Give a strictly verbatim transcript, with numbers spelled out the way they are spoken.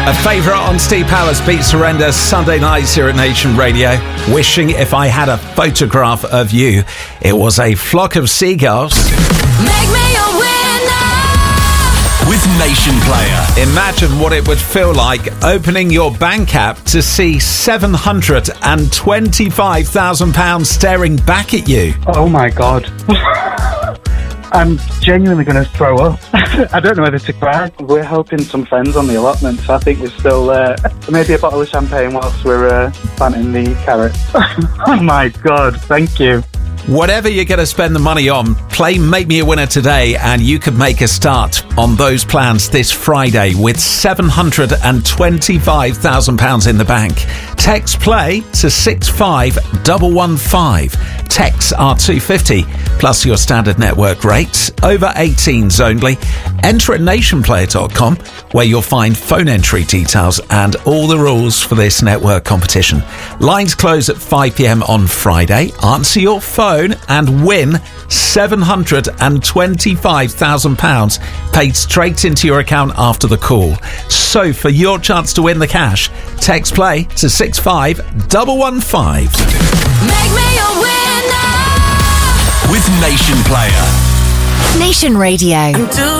A favourite on Steve Powers, Beat Surrender, Sunday nights here at Nation Radio. Wishing if I had a photograph of you, it was a flock of seagulls. Make me a winner with Nation Player. Imagine what it would feel like opening your bank app to see seven hundred twenty-five thousand pounds staring back at you. Oh my God. I'm genuinely going to throw up. I don't know whether to cry. We're helping some friends on the allotment, so I think we're still, uh, maybe a bottle of champagne whilst we're uh, planting the carrots. Oh my God, thank you. Whatever you're going to spend the money on, play Make Me a Winner today and you could make a start on those plans this Friday with seven hundred twenty-five thousand pounds in the bank. Text play to six five one one five. Texts are two pounds fifty plus your standard network rates. Over eighteens only. Enter at nation player dot com where you'll find phone entry details and all the rules for this network competition. Lines close at five p.m. on Friday. Answer your phone and win seven hundred twenty-five thousand pounds paid straight into your account after the call. So for your chance to win the cash, text play to six five one one five. Make me a winner with Nation Player. Nation Radio.